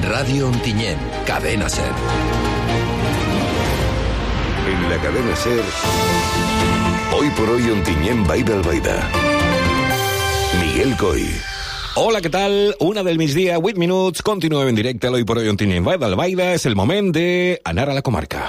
Radio Ontinyent, Cadena Ser. En la Cadena Ser, hoy por hoy Ontinyent Vall d'Albaida. Miguel Coy. Hola, què tal? 1 del migdia, 8 minuts. Continuem en directe a l'Hoy por Hoy Ontinyent Vall d'Albaida. És el moment d'anar a la comarca.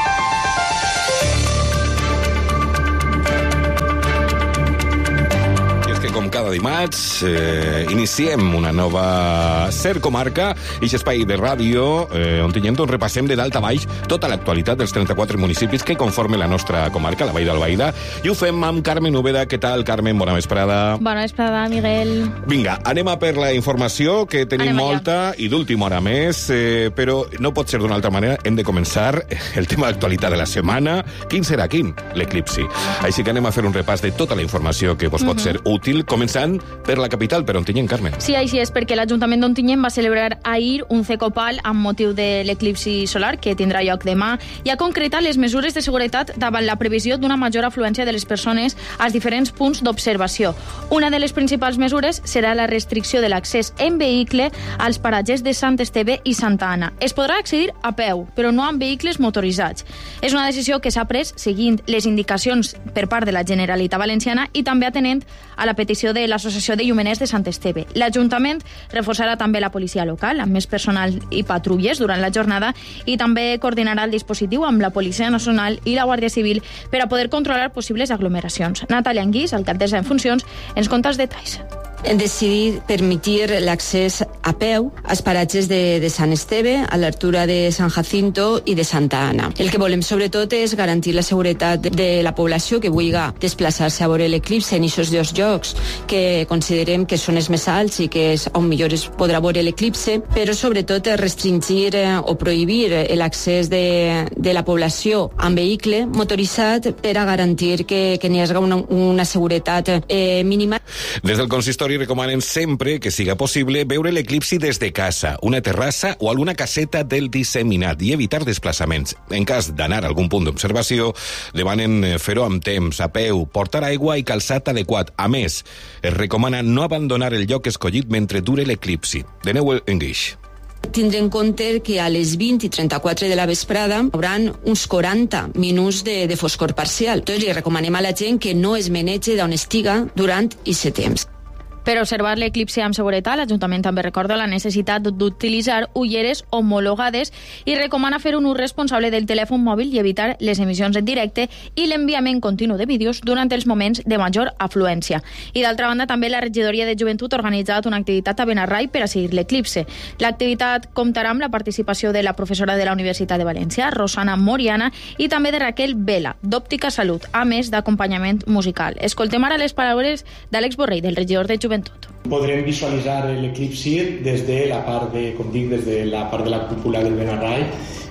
Com cada dimarts, iniciem una nova Ser Comarca, i aquest espai de ràdio Ontinyent, on repassem de dalt a baix tota l'actualitat dels 34 municipis que conformen la nostra comarca, la Vall d'Albaida, i ho fem amb Carmen Úbeda. Què tal, Carmen? Bona vesprada. Bona vesprada, Miguel. Vinga, anem a per la informació, que tenim molta i d'última hora més, però no pot ser d'una altra manera. Hem de començar el tema d'actualitat de la setmana. Quin serà quin? L'eclipsi. Així que anem a fer un repàs de tota la informació que vos pot ser útil, començant per la capital, per Ontinyent, Carmen. Sí, així és, perquè l'Ajuntament d'Ontinyent va celebrar ahir un cecopal amb motiu de l'eclipsi solar, que tindrà lloc demà, i ha concretat les mesures de seguretat davant la previsió d'una major afluència de les persones als diferents punts d'observació. Una de les principals mesures serà la restricció de l'accés en vehicle als paratges de Sant Esteve i Santa Anna. Es podrà accedir a peu, però no amb vehicles motoritzats. És una decisió que s'ha pres seguint les indicacions per part de la Generalitat Valenciana i també atenent a la petició de l'Associació de Llumeners de Sant Esteve. L'Ajuntament reforçarà també la policia local, amb més personal i patrulles durant la jornada, i també coordinarà el dispositiu amb la Policia Nacional i la Guàrdia Civil per a poder controlar possibles aglomeracions. Natàlia Anguís, alcaldessa en funcions, ens conta els detalls. Hem decidit permitir l'accés a peu als paratges de Sant Esteve, a l'altura de Sant Jacinto i de Santa Anna. El que volem sobretot és garantir la seguretat de la població que vulgui desplaçar-se a veure l'eclipsi en aquests dos llocs que considerem que són els més alts i que és on millor es podrà veure l'eclipsi, però sobretot restringir o prohibir l'accés de la població amb vehicle motoritzat per a garantir que n'hi hagi una seguretat mínima. Des del consistori recomanen sempre que siga possible veure l'eclipsi des de casa, una terrassa o alguna caseta del disseminat i evitar desplaçaments. En cas d'anar a algun punt d'observació, demanen fer-ho amb temps, a peu, portar aigua i calçat adequat. A més, es recomana no abandonar el lloc escollit mentre dure l'eclipsi. De nou en guix. Tindre en compte que a les 20 i 34 de la vesprada hi haurà uns 40 minuts de foscor parcial. Entonces li recomanem a la gent que no es menege d'on estiga durant aquest temps. Per observar l'eclipsi amb seguretat, l'Ajuntament també recorda la necessitat d'utilitzar ulleres homologades i recomana fer un ús responsable del telèfon mòbil i evitar les emissions en directe i l'enviament continu de vídeos durant els moments de major afluència. I d'altra banda, també la Regidoria de Joventut ha organitzat una activitat a Benarrai per a seguir l'eclipsi. L'activitat comptarà amb la participació de la professora de la Universitat de València, Rosana Moriana, i també de Raquel Vela, d'Òptica Salut, a més d'acompanyament musical. Escoltem ara les paraules d'Àlex Borrell, del regidor de Joventut. Podrem visualitzar l'eclipsi des de la part de, com dic, des de la part de la cúpula del Benarrai,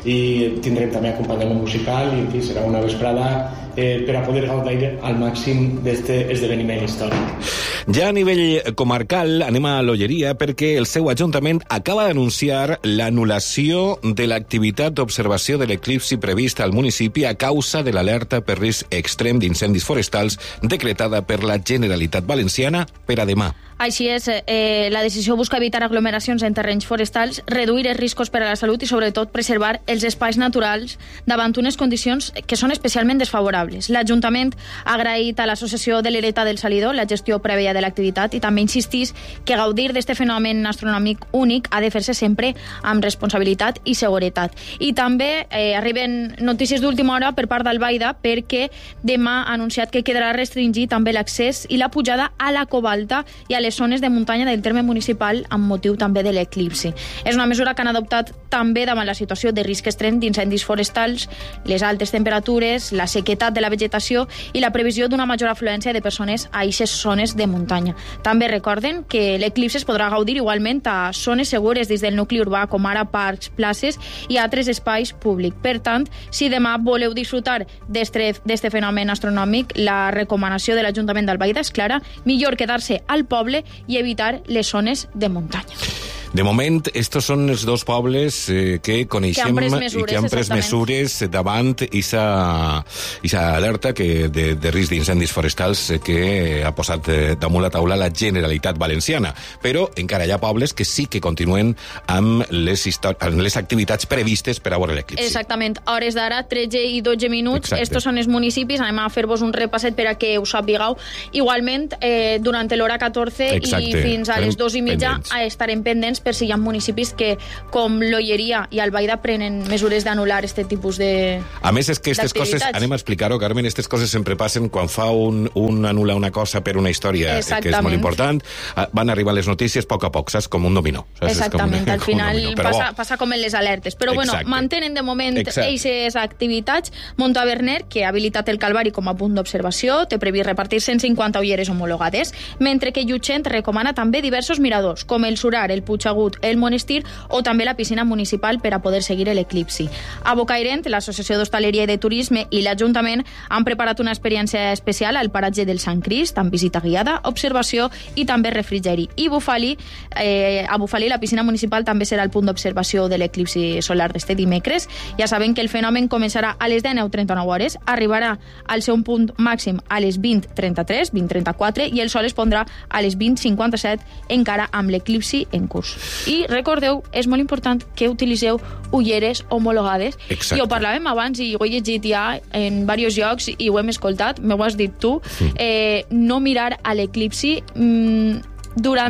i tindrem també acompanyament musical i en fi, serà una vesprada per a poder gaudir al màxim d'aquest esdeveniment històric. Ja a nivell comarcal anem a l'Olleria, perquè el seu ajuntament acaba d'anunciar l'anul·lació de l'activitat d'observació de l'eclipsi prevista al municipi a causa de l'alerta per risc extrem d'incendis forestals decretada per la Generalitat Valenciana per a demà. Així és, la decisió busca evitar aglomeracions en terrenys forestals, reduir els riscos per a la salut i sobretot preservar els espais naturals davant unes condicions que són especialment desfavorables. L'Ajuntament ha agraït a l'Associació de l'Hereta del Salidor la gestió prèvia de l'activitat i també insistís que gaudir d'aquest fenomen astronòmic únic ha de fer-se sempre amb responsabilitat i seguretat. I també arriben notícies d'última hora per part d'Albaida, perquè demà ha anunciat que quedarà restringit també l'accés i la pujada a la Cobalta i a les zones de muntanya del terme municipal amb motiu també de l'eclipsi. És una mesura que han adoptat també davant la situació de risc extrem d'incendis forestals, les altes temperatures, la sequedat de la vegetació i la previsió d'una major afluència de persones a aquestes zones de muntanya. També recorden que l'eclipsi es podrà gaudir igualment a zones segures dins del nucli urbà, com ara parcs, places i altres espais públics. Per tant, si demà voleu disfrutar d'este fenomen astronòmic, la recomanació de l'Ajuntament d'Albaida és clara: millor quedar-se al poble i evitar les zones de muntanya. De moment, estos són els dos pobles que coneixem i que han pres mesures davant aquesta alerta de risc d'incendis forestals que ha posat damunt la taula la Generalitat Valenciana. Però encara hi ha pobles que sí que continuen amb les activitats previstes per a veure l'eclipsi. Exactament. A hores d'ara, 13 i 12 minuts. Estos són els municipis. Anem a fer-vos un repasset per a que us sapigueu. Igualment, durant l'hora 14 i fins a les 2:30 estarem pendents per si hi ha municipis que, com l'Olleria i Albaida, prenen mesures d'anul·lar aquest tipus de... A més, és que aquestes coses, anem a explicar-ho, Carmen, aquestes coses sempre passen quan fa un anul·lar una cosa per una història que és molt important. Van arribar les notícies a poc, saps? Com un dominó. Exactament, al final passa com en les alertes. Però bueno, mantenen de moment aquestes activitats. Montaverner, que ha habilitat el Calvari com a punt d'observació, té previst repartir 150 ulleres homologades, mentre que Llutxent recomana també diversos miradors, com el Surar, el Puigdegut, el Monestir o també la piscina municipal per a poder seguir l'eclipsi. A Bocairent, l'Associació d'Hostaleria i de Turisme i l'Ajuntament han preparat una experiència especial al paratge del Sant Crist, amb visita guiada, observació i també refrigeri. I a Bufali, la piscina municipal també serà el punt d'observació de l'eclipsi solar d'este dimecres. Ja saben que el fenomen començarà a les 19:39 hores, arribarà al seu punt màxim a les 20:33, 20:34, i el sol es pondrà a les 20:57, encara amb l'eclipsi en curs. I recordeu, és molt important que utilitzeu ulleres homologades. I ho parlàvem abans i ho he llegit ja en diversos llocs i ho hem escoltat, m'ho has dit tu, no mirar a l'eclipsi durant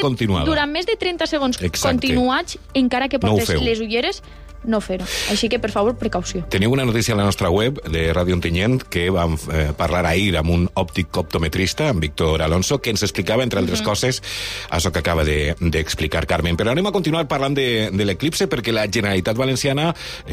més de 30 segons continuats, encara que portes les ulleres, no fer-ho. Així que, per favor, precaució. Teniu una notícia a la nostra web de Ràdio Ontinyent que vam parlar ahir amb un òptic optometrista, amb Víctor Alonso, que ens explicava, entre altres coses, això que acaba d'explicar Carmen. Però anem a continuar parlant de l'eclipse perquè la Generalitat Valenciana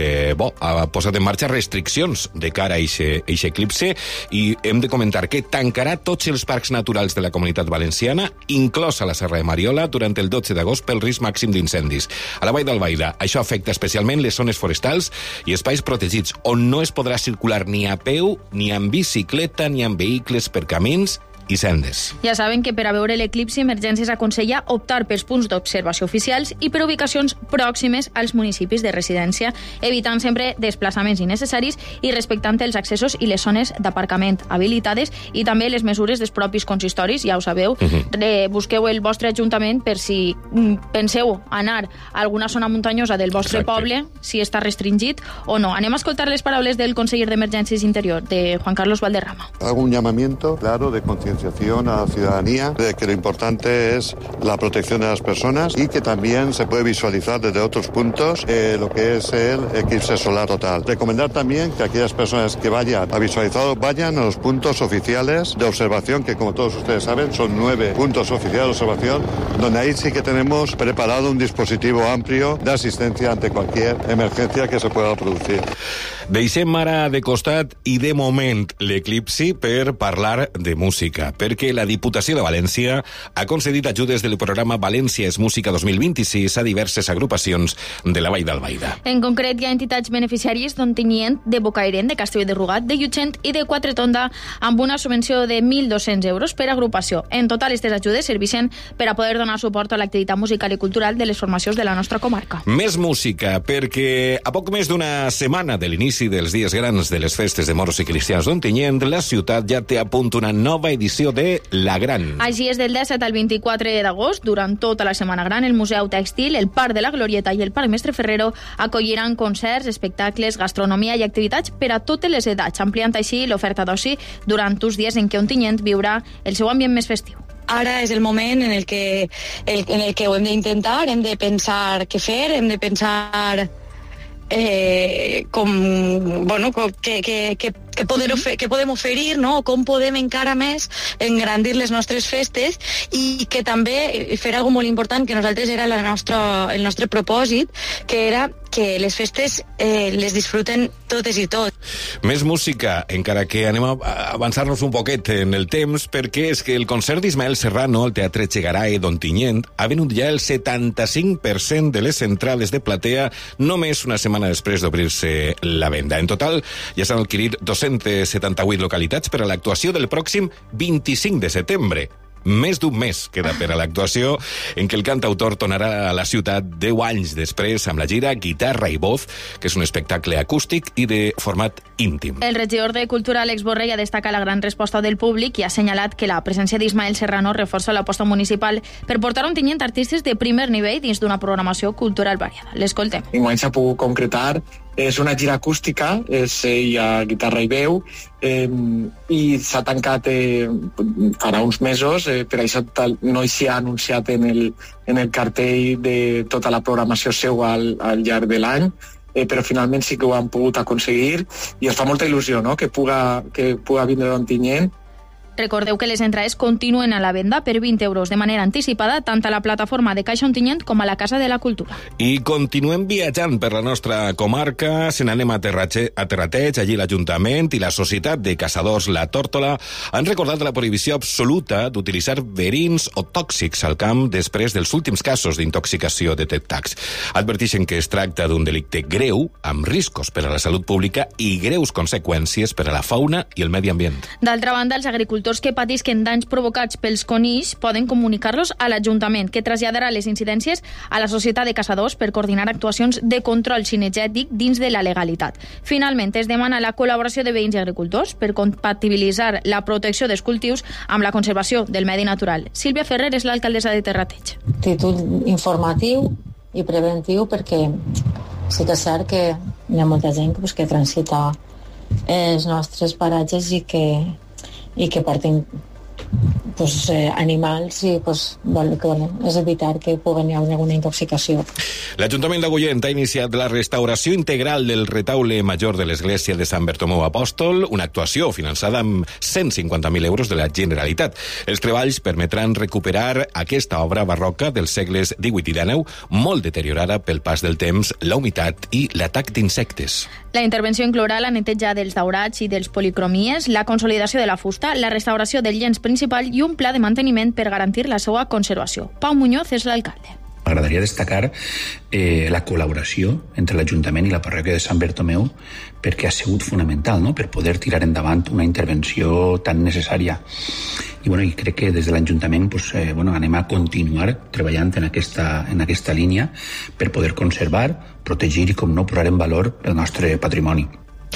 ha posat en marxa restriccions de cara a aquest eclipse i hem de comentar que tancarà tots els parcs naturals de la Comunitat Valenciana, inclosa la Serra de Mariola, durant el 12 d'agost pel risc màxim d'incendis. A la Vall d'Albaida, això afecta especialment les zones forestals i espais protegits on no es podrà circular ni a peu, ni amb bicicleta, ni amb vehicles per camins i sendes. Ja saben que per a veure l'eclipsi, Emergències aconsella optar pels punts d'observació oficials i per ubicacions pròximes als municipis de residència, evitant sempre desplaçaments innecessaris i respectant els accessos i les zones d'aparcament habilitades i també les mesures dels propis consistoris, ja ho sabeu. Busqueu el vostre ajuntament per si penseu anar a alguna zona muntanyosa del vostre poble, si està restringit o no. Anem a escoltar les paraules del conseller d'Emergències Interior, de Juan Carlos Valderrama. Hago un llamamiento claro de concienciación a la ciudadanía de que lo importante es la protección de las personas y que también se puede visualizar desde otros puntos lo que es el eclipse solar total. Recomendar también que aquellas personas que vayan a visualizarlo vayan a los puntos oficiales de observación, que como todos ustedes saben son 9 puntos oficiales de observación, donde ahí sí que tenemos preparado un dispositivo amplio de asistencia ante cualquier emergencia que se pueda producir. Deixem ara de costat i de moment l'eclipsi per parlar de música, perquè la Diputació de València ha concedit ajudes del programa València és Música 2026 a diverses agrupacions de la Vall d'Albaida. En concret, hi ha entitats beneficiàries d'Ontinyent, de Bocairent, de Castelló de Rugat, de Llutxent i de Quatretonda, amb una subvenció de 1.200 euros per agrupació. En total, aquestes ajudes serveixen per a poder donar suport a l'activitat musical i cultural de les formacions de la nostra comarca. Més música, perquè a poc més d'una setmana de l'inici dels dies grans de les festes de moros i cristians d'Ontinyent, la ciutat ja té a punt una nova edició de La Gran. Així és, del 17 al 24 d'agost, durant tota la Setmana Gran, el Museu Tèxtil, el Parc de la Glorieta i el Parc Mestre Ferrero acolliran concerts, espectacles, gastronomia i activitats per a totes les edats, ampliant així l'oferta d'oci durant uns dies en què Ontinyent viurà el seu ambient més festiu. Ara és el moment en el que ho hem d'intentar, hem de pensar què fer, hem de pensar què podem oferir, no? Com podem encara més engrandir les nostres festes i que també fer alguna molt important que nosaltres era el nostre propòsit, que era que les festes les disfruten totes i tots. Més música, encara que anem a avançar-nos un poquet en el temps, perquè és que el concert d'Ismael Serrano al Teatre Txegarae d'Ontinyent ha venut ja el 75% de les entrades de platea només una setmana després d'obrir-se la venda. En total, ja s'han adquirit 278 localitats per a l'actuació del pròxim 25 de setembre. Més d'un mes queda per a l'actuació en què el cantautor tornarà a la ciutat 10 anys després amb la gira Guitarra i Voz, que és un espectacle acústic i de format íntim. El regidor de Cultura, Àlex Borrell, ha destacat la gran resposta del públic i ha assenyalat que la presència d'Ismael Serrano reforça l'aposta municipal per portar a Ontinyent artistes de primer nivell dins d'una programació cultural variada. L'escoltem. Enguany s'ha pogut concretar. És una gira acústica, hi ha guitarra i veu, i s'ha tancat farà uns mesos, per això no s'hi ha anunciat en el cartell de tota la programació seu al llarg de l'any, però finalment sí que ho han pogut aconseguir i ens fa molta il·lusió, no?, que puga vindre d'Ontinyent. Recordeu que les entrades continuen a la venda per 20 euros de manera anticipada tant a la plataforma de Caixa Ontinyent com a la Casa de la Cultura. I continuem viatjant per la nostra comarca, se n'anem a Terrateig, allí l'Ajuntament i la Societat de Caçadors La Tórtola han recordat la prohibició absoluta d'utilitzar verins o tòxics al camp després dels últims casos d'intoxicació detectats. Adverteixen que es tracta d'un delicte greu, amb riscos per a la salut pública i greus conseqüències per a la fauna i el medi ambient. D'altra banda, els agricultors que patisquen danys provocats pels conills poden comunicar-los a l'Ajuntament, que traslladarà les incidències a la Societat de Caçadors per coordinar actuacions de control cinegètic dins de la legalitat. Finalment, es demana la col·laboració de veïns i agricultors per compatibilitzar la protecció dels cultius amb la conservació del medi natural. Sílvia Ferrer és l'alcaldessa de Terrateig. Títol informatiu i preventiu, perquè sí que és cert que hi ha molta gent que transita els nostres paratges i que porten animals i és evitar que pugui haver alguna intoxicació. L'Ajuntament d'Agullent ha iniciat la restauració integral del retaule major de l'església de Sant Bartomeu Apòstol, una actuació finançada amb 150.000 euros de la Generalitat. Els treballs permetran recuperar aquesta obra barroca dels segles XVIII i XIX, molt deteriorada pel pas del temps, la humitat i l'atac d'insectes. La intervenció inclourà la neteja dels daurats i dels policromies, la consolidació de la fusta, la restauració del llenç principal i un pla de manteniment per garantir la seva conservació. Pau Muñoz és l'alcalde. M'agradaria destacar la col·laboració entre l'Ajuntament i la parròquia de Sant Bartomeu, perquè ha sigut fonamental, no?, per poder tirar endavant una intervenció tan necessària. I crec que des de l'Ajuntament anem a continuar treballant en aquesta línia per poder conservar, protegir i, com no, posar en valor el nostre patrimoni.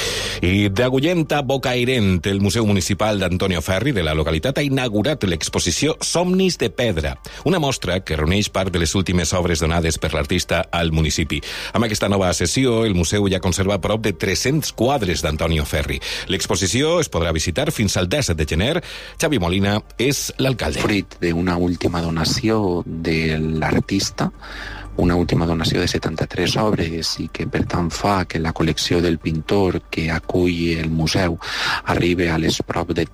I d'Agullent a Bocairent, el Museu Municipal d'Antonio Ferri de la localitat ha inaugurat l'exposició Somnis de Pedra, una mostra que reuneix part de les últimes obres donades per l'artista al municipi. Amb aquesta nova sessió, el museu ja conserva prop de 300 quadres d'Antonio Ferri. L'exposició es podrà visitar fins al 17 de gener. Xavi Molina és l'alcalde. Fruit d'una última donació de l'artista, una última donació de 73 obres i que per tant fa que la col·lecció del pintor que acull el museu arribi a les prop de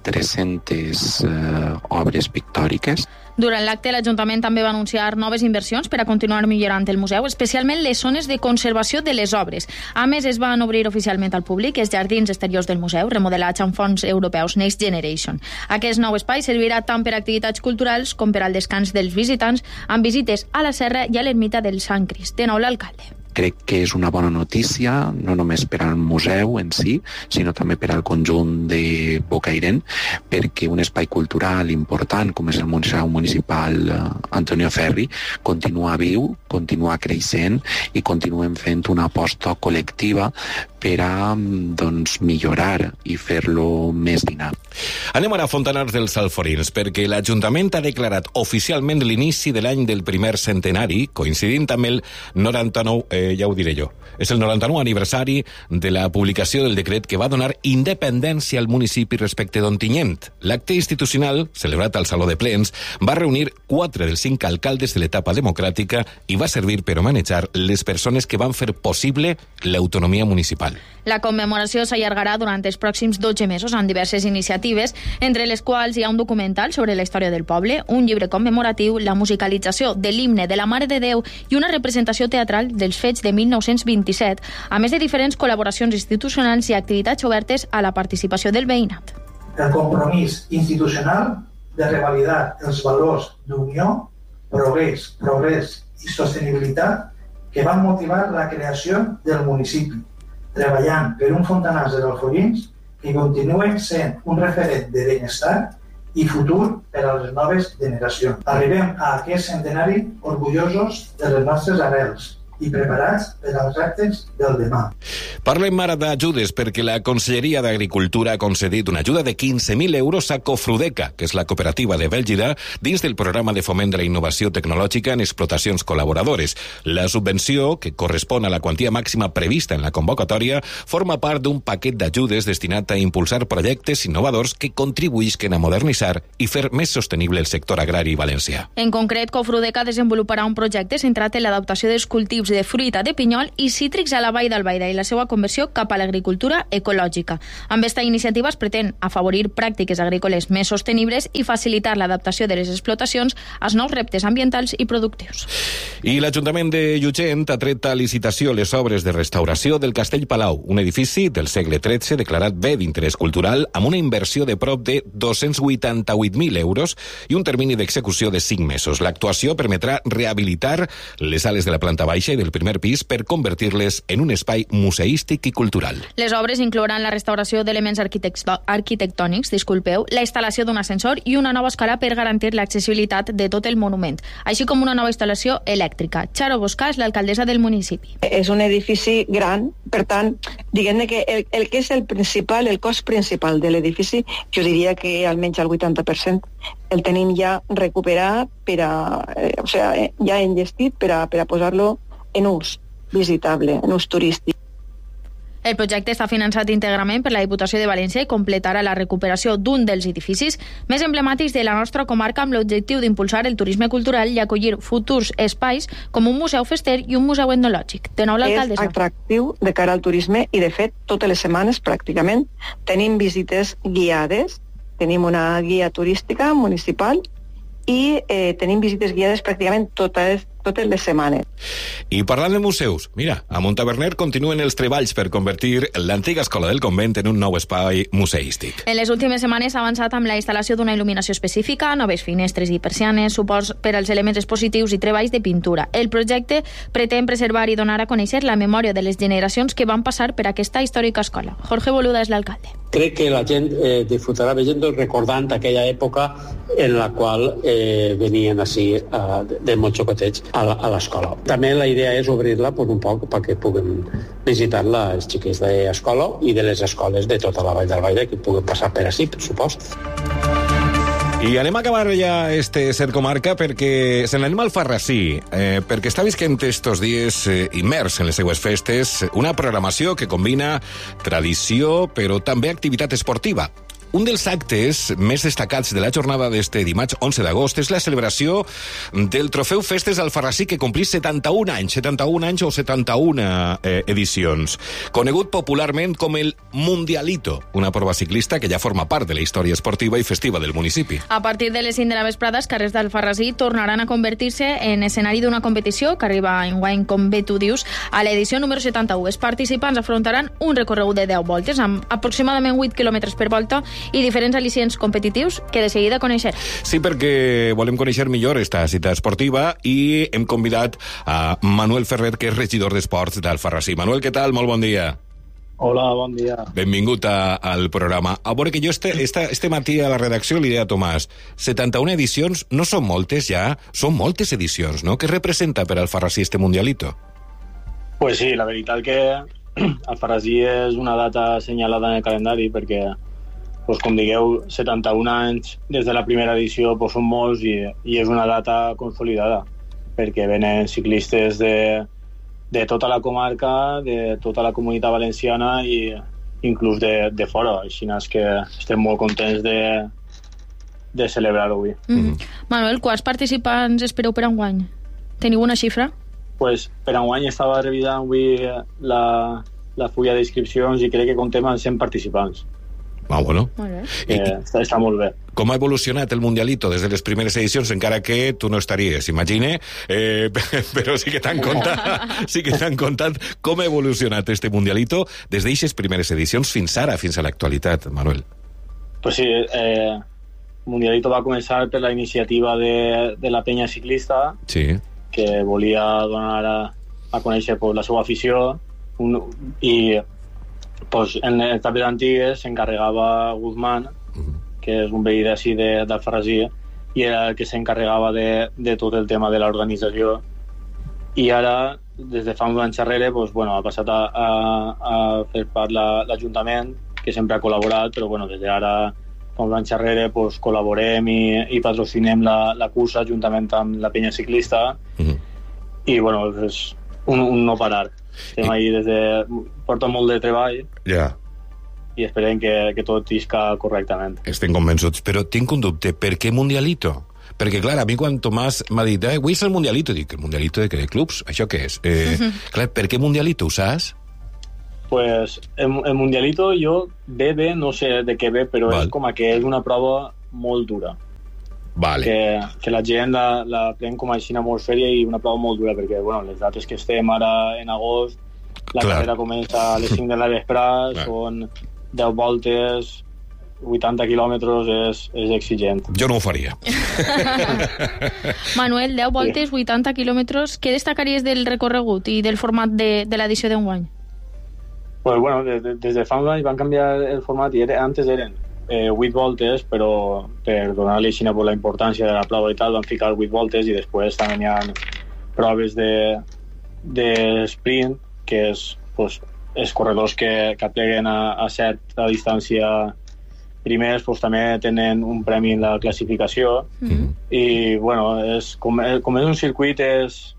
300 obres pictòriques. Durant l'acte, l'Ajuntament també va anunciar noves inversions per a continuar millorant el museu, especialment les zones de conservació de les obres. A més, es van obrir oficialment al públic els jardins exteriors del museu, remodelats amb fons europeus Next Generation. Aquest nou espai servirà tant per activitats culturals com per al descans dels visitants, amb visites a la serra i a l'ermita del Sant Crist. De nou, l'alcalde. Crec que és una bona notícia, no només per al museu en si, sinó també per al conjunt de Bocairent, perquè un espai cultural important com és el Museu Municipal Antonio Ferri continua viu, continua creixent i continuem fent una aposta col·lectiva per a millorar i fer-lo més dinàmic. Anem ara a Fontanars dels Alforins, perquè l'Ajuntament ha declarat oficialment l'inici de l'any del primer centenari, coincidint amb el 99, ja ho diré jo, és el 99 aniversari de la publicació del decret que va donar independència al municipi respecte d'Ontinyent. L'acte institucional, celebrat al Saló de Plens, va reunir 4 dels 5 alcaldes de l'etapa democràtica i va servir per homenatjar les persones que van fer possible l'autonomia municipal. La commemoració s'allargarà durant els pròxims 12 mesos amb diverses iniciatives, entre les quals hi ha un documental sobre la història del poble, un llibre commemoratiu, la musicalització de l'himne de la Mare de Déu i una representació teatral dels fets de 1927, a més de diferents col·laboracions institucionals i activitats obertes a la participació del veïnat. El compromís institucional de revalidar els valors d'unió, progrés i sostenibilitat que van motivar la creació del municipi, treballant per un Fontanars dels Alforins que continuen sent un referent de benestar i futur per a les noves generacions. Arribem a aquest centenari orgullosos de les nostres arrels i preparats per als reptes del demà. Parlem ara d'ajudes, perquè la Conselleria d'Agricultura ha concedit una ajuda de 15.000 euros a Cofrudeca, que és la cooperativa de Bèlgida, dins del programa de foment de la innovació tecnològica en explotacions col·laboradores. La subvenció, que correspon a la quantia màxima prevista en la convocatòria, forma part d'un paquet d'ajudes destinat a impulsar projectes innovadors que contribuïsquen a modernitzar i fer més sostenible el sector agrari valencià. En concret, Cofrudeca desenvoluparà un projecte centrat en l'adaptació dels cultius de fruita de pinyol i cítrics a la Vall d'Albaida i la seva conversió cap a l'agricultura ecològica. Amb esta iniciativa es pretén afavorir pràctiques agrícoles més sostenibles i facilitar l'adaptació de les explotacions als nous reptes ambientals i productius. I l'Ajuntament de Llutxent ha tret a licitació les obres de restauració del Castell Palau, un edifici del segle XIII declarat bé d'interès cultural amb una inversió de prop de 288.000 euros i un termini d'execució de 5 mesos. L'actuació permetrà rehabilitar les sales de la planta baixa i del primer pis per convertir-les en un espai museístic i cultural. Les obres inclouran la restauració d'elements arquitectònics, la instal·lació d'un ascensor i una nova escala per garantir l'accessibilitat de tot el monument, així com una nova instal·lació elèctrica. Charo Boscà és l'alcaldessa del municipi. És un edifici gran, per tant, diguem que el que és el cost principal de l'edifici, jo diria que almenys el 80% el tenim ja recuperat ja enllestit per a posar-lo en ús visitable, en ús turístic. El projecte està finançat íntegrament per la Diputació de València i completarà la recuperació d'un dels edificis més emblemàtics de la nostra comarca amb l'objectiu d'impulsar el turisme cultural i acollir futurs espais com un museu fester i un museu etnològic. De nou l'alcaldessa. És atractiu de cara al turisme i, de fet, totes les setmanes pràcticament tenim visites guiades, tenim una guia turística municipal i tenim visites guiades pràcticament totes les setmanes. I parlant de museus, mira, a Montaverner continuen els treballs per convertir l'antiga escola del convent en un nou espai museístic. En les últimes setmanes s'ha avançat amb la instal·lació d'una il·luminació específica, noves finestres i persianes, suports per als elements expositius i treballs de pintura. El projecte pretén preservar i donar a conèixer la memòria de les generacions que van passar per aquesta històrica escola. Jorge Boluda és l'alcalde. Crec que la gent disfrutarà veient-ho, recordant aquella època en la qual venien així de molt xocotets a l'escola. També la idea és obrir-la un poc perquè puguem visitar-la els xiquets d'escola i de les escoles de tota la Vall d'Albaida que puguen passar per així, per supost. I anem a acabar ja Ser Comarca perquè se n'anem al Alfarrasí, perquè està visquent estos dies immers en les seues festes una programació que combina tradició però també activitat esportiva. Un dels actes més destacats de la jornada d'este dimarts 11 d'agost és la celebració del Trofeu Festes Alfarrasí, que complís 71 anys o 71 edicions. Conegut popularment com el Mundialito, una prova ciclista que ja forma part de la història esportiva i festiva del municipi. A partir de les 5 de la vesprada, els carrers d'Alfarrasí tornaran a convertir-se en escenari d'una competició que arriba enguany, com bé tu dius, a l'edició número 71. Els participants afrontaran un recorregut de 10 voltes, amb aproximadament 8 quilòmetres per volta, i diferents al·licients competitius que de seguida coneixer. Sí, perquè volem conèixer millor esta cita esportiva i hem convidat a Manuel Ferrer, que és regidor d'Esports d'Alfarrasí. Manuel, què tal? Molt bon dia. Hola, bon dia. Benvingut al programa. A veure, que jo este matí a la redacció li deia a Tomàs, 71 edicions no són moltes ja, són moltes edicions, no? Què representa per Alfarrasí este Mundialito? Pues sí, la veritat que Alfarrasí és una data assenyalada en el calendari perquè, pues, com digueu, 71 anys des de la primera edició pues, són molts i és una data consolidada perquè venen ciclistes de tota la comarca, de tota la comunitat valenciana i inclús de fora, així és que estem molt contents de celebrar-ho avui. Manuel, quants participants espereu per enguany? Teniu una xifra? Pues, per enguany estava revisant avui la fulla d'inscripcions i crec que comptem amb 100 participants. Ah, bueno. Està molt bé. Com ha evolucionat el Mundialito des de les primeres edicions, encara que tu no estaries, imagine, però sí que t'han contat com ha evolucionat este Mundialito des d'eixes primeres edicions fins ara, fins a l'actualitat, Manuel. Pues sí, Mundialito va començar per la iniciativa de la penya ciclista, sí, que volia donar a conèixer la seva afició i pues, en etapes antigues s'encarregava Guzmán que és un veí d'ací d'Alfarrasí, i era el que s'encarregava de tot el tema de l'organització. I ara, des de fa uns anys darrere, ha passat a fer part l'Ajuntament, que sempre ha col·laborat, però des d'ara, fa uns anys darrere, col·laborem i patrocinem la cursa juntament amb la penya ciclista, i és un no parar. Estem ahí porta molt de treball i esperem que tot isca correctament. Estem convençuts, però tinc un dubte, per què Mundialito? Perquè, clar, a mi quan Tomàs m'ha dit avui és el Mundialito, dic, el Mundialito de què? De clubs? Això què és? Clar, per què Mundialito, ho saps? Pues el Mundialito jo ve, no sé de què ve, però és com que és una prova molt dura. Vale. Que la gent la pren com així molt sèria i una prova molt dura, perquè les dates que estem ara en agost, la carrera comença a les 5 de la vesprada, són 10 voltes, 80 quilòmetres, és exigent. Jo no ho faria. Manuel, 10 voltes, 80 quilòmetres, què destacaries del recorregut i del format de l'edició d'enguany? Des de fa un any van canviar el format i antes eren 8 voltes, però per donar-li la importància de la prova i tal van ficar 8 voltes i després també hi ha proves de sprint, que és els corredors que apleguen a certa distància primers, també tenen un premi en la classificació i com és un circuit és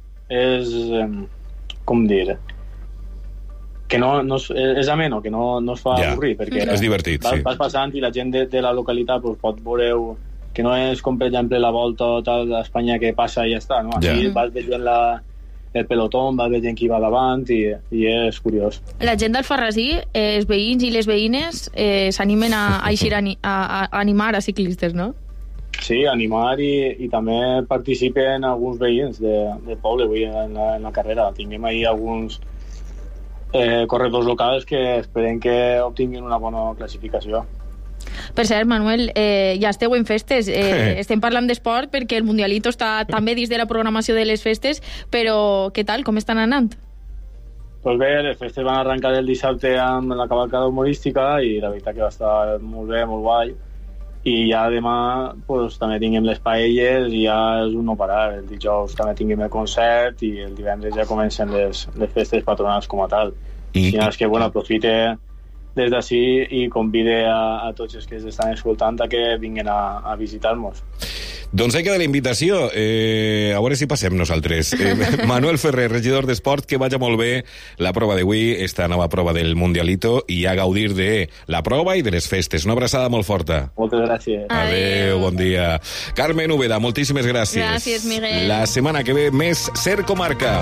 com dir, que és ameno, que no es fa avorrir, perquè és divertit, vas passant i la gent de la localitat pot veure que no és com, per exemple, la volta d'Espanya que passa i ja està, no? Aquí vas veient el pelotó, vas veient qui va davant i és curiós. La gent d'Alfarrasí, els veïns i les veïnes s'animen a animar a ciclistes, no? Sí, animar i també participen alguns veïns del poble avui en la carrera. Tinguem ahir alguns corredors locals que esperem que obtinguin una bona classificació. Per cert, Manuel, ja esteu en festes. Estem parlant d'esport perquè el Mundialito està també dins de la programació de les festes, però què tal? Com estan anant? Pues bé, les festes van arrencar el dissabte amb la cavalcada humorística i la veritat que va estar molt bé, molt guai. I ja demà també tinguem les paelles i ja és un no parar. El dijous també tinguem el concert i el divendres ja comencen les festes patronals com a tal. I és que aprofite des d'ací i convide a tots els que ens estan escoltant a que vinguin a visitar-nos. Doncs ahí queda la invitació. A veure si passem nosaltres. Manuel Ferrer, regidor d'Esport, que vagi molt bé la prova d'avui, esta nova prova del Mundialito, i a gaudir de la prova i de les festes. Una abraçada molt forta. Moltes gràcies. Adéu, bon dia. Carmen Úbeda, moltíssimes gràcies. Gràcies, Miguel. La setmana que ve, més Ser Comarca.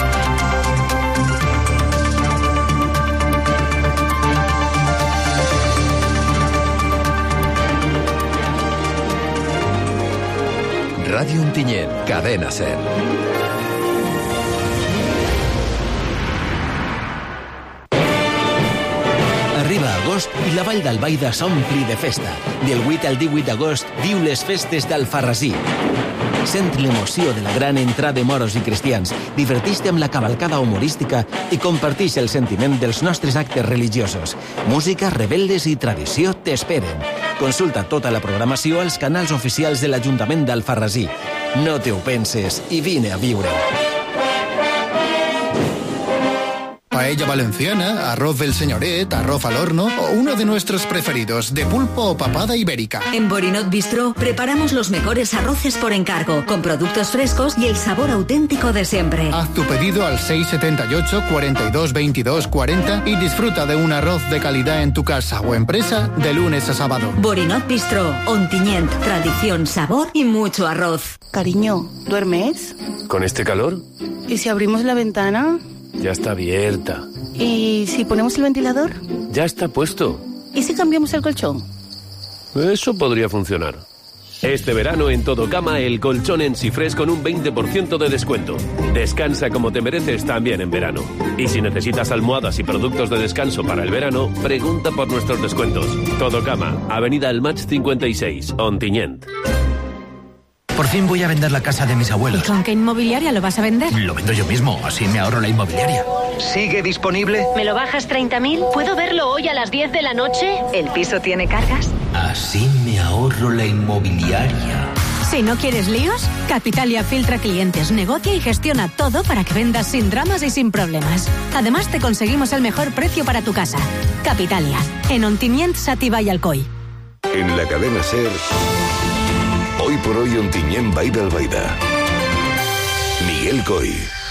Ràdio Ontinyent, Cadena 100. Arriba agost i la Vall d'Albaida s'ompli de festa. Del 8 al 18 d'agost viu les festes d'Alfarrasí. Sent l'emoció de la gran entrada de moros i cristians, diverteix-te amb la cavalcada humorística i compartix el sentiment dels nostres actes religiosos. Música, rebel·les i tradició t'esperen. Consulta tota la programació als canals oficials de l'Ajuntament d'Alfarrasí. No te ho penses i vine a viure. Paella valenciana, arroz del señoret, arroz al horno o uno de nuestros preferidos, de pulpo o papada ibérica. En Borinot Bistro preparamos los mejores arroces por encargo, con productos frescos y el sabor auténtico de siempre. Haz tu pedido al 678 42 22 40 y disfruta de un arroz de calidad en tu casa o empresa de lunes a sábado. Borinot Bistro, Ontinyent, tradición, sabor y mucho arroz. Cariño, ¿duermes? ¿Con este calor? ¿Y si abrimos la ventana? Ya está abierta. ¿Y si ponemos el ventilador? Ya está puesto. ¿Y si cambiamos el colchón? Eso podría funcionar. Este verano en Todo Cama, el colchón en Sifres con un 20% de descuento. Descansa como te mereces también en verano. Y si necesitas almohadas y productos de descanso para el verano, pregunta por nuestros descuentos. Todo Cama, Avenida El Match 56, Ontinyent. Por fin voy a vender la casa de mis abuelos. ¿Y con qué inmobiliaria lo vas a vender? Lo vendo yo mismo, así me ahorro la inmobiliaria. ¿Sigue disponible? ¿Me lo bajas 30.000? ¿Puedo verlo hoy a las 10 de la noche? ¿El piso tiene cargas? Así me ahorro la inmobiliaria. Si no quieres líos, Capitalia filtra clientes, negocia y gestiona todo para que vendas sin dramas y sin problemas. Además, te conseguimos el mejor precio para tu casa. Capitalia, en Ontinyent, Xàtiva y Alcoi. En la cadena SER, hoy por hoy Ontinyent, Vall d'Albaida. Miguel Coy.